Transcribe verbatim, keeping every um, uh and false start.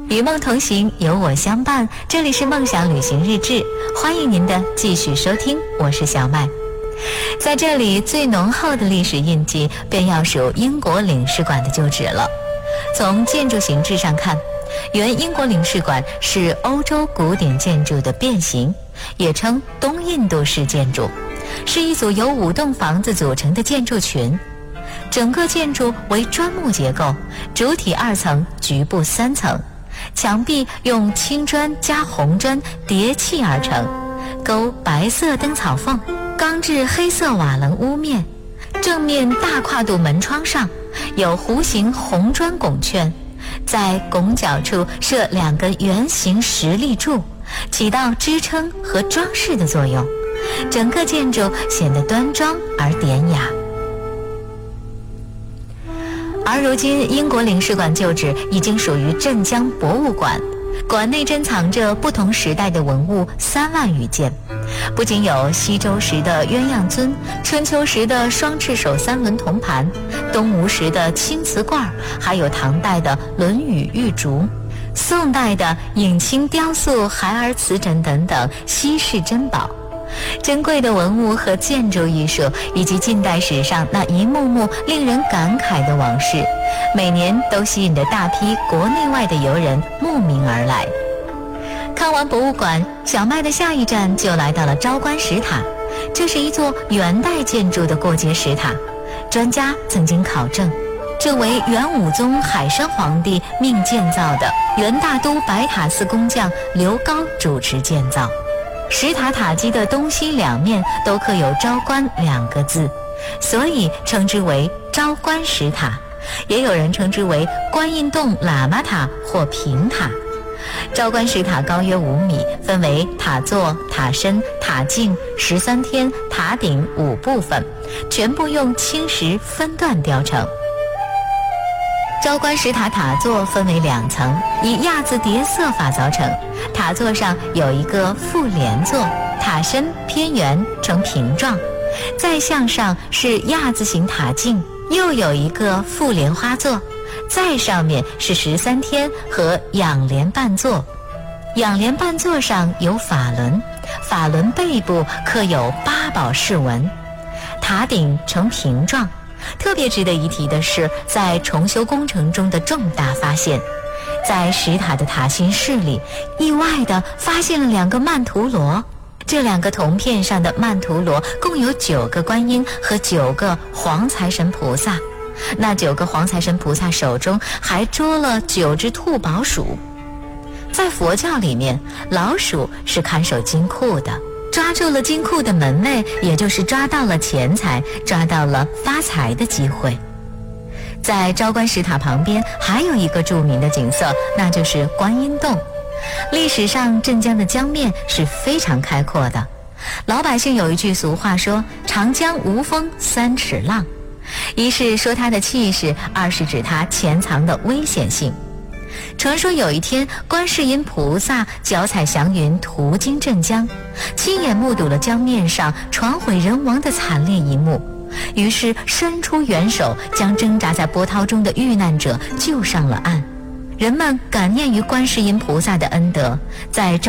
与梦同行，有我相伴。这里是梦想旅行日志，欢迎您的继续收听，我是小麦。在这里，最浓厚的历史印记便要数英国领事馆的旧址了。从建筑形制上看，原英国领事馆是欧洲古典建筑的变形，也称东印度式建筑，是一组由五栋房子组成的建筑群。整个建筑为砖木结构，主体二层，局部三层，墙壁用青砖加红砖叠砌而成，勾白色灯草缝，钢制黑色瓦楞屋面。正面大跨度门窗上有弧形红砖拱券，在拱角处设两根圆形实立柱，起到支撑和装饰的作用，整个建筑显得端庄而典雅。而如今，英国领事馆旧址已经属于镇江博物馆，馆内珍藏着不同时代的文物三万余件，不仅有西周时的鸳鸯尊、春秋时的双翅手三轮铜盘、东吴时的青瓷罐，还有唐代的《论语》玉竹、宋代的影青雕塑、孩儿瓷枕等等稀世珍宝。珍贵的文物和建筑艺术，以及近代史上那一幕幕令人感慨的往事，每年都吸引着大批国内外的游人慕名而来。看完博物馆，小麦的下一站就来到了昭关石塔。这是一座元代建筑的过街石塔，专家曾经考证，这为元武宗海山皇帝命建造的，元大都白塔寺工匠刘高主持建造。石塔塔基的东西两面都刻有昭关两个字，所以称之为昭关石塔，也有人称之为观音洞喇嘛塔或平塔。昭关石塔高约五米，分为塔座、塔身、塔颈、十三天、塔顶五部分，全部用青石分段雕成。昭关石塔塔座分为两层，以亚字叠色法凿成，塔座上有一个覆帘座，塔身偏圆呈平状，再向上是亚字形塔颈，又有一个覆莲花座，再上面是十三天和仰莲半座。仰莲半座上有法轮，法轮背部刻有八宝饰纹，塔顶呈平状。特别值得一提的是，在重修工程中的重大发现，在石塔的塔心室里，意外地发现了两个曼陀罗。这两个铜片上的曼陀罗共有九个观音和九个黄财神菩萨，那九个黄财神菩萨手中还捉了九只兔宝鼠。在佛教里面，老鼠是看守金库的，抓住了金库的门卫，也就是抓到了钱财，抓到了发财的机会。在昭关石塔旁边还有一个著名的景色，那就是观音洞。历史上镇江的江面是非常开阔的，老百姓有一句俗话说，长江无风三尺浪，一是说它的气势，二是指它潜藏的危险性。传说有一天，观世音菩萨脚踩祥云途经镇江，亲眼目睹了江面上船毁人亡的惨烈一幕，于是伸出援手，将挣扎在波涛中的遇难者救上了岸。人们感念于观世音菩萨的恩德，在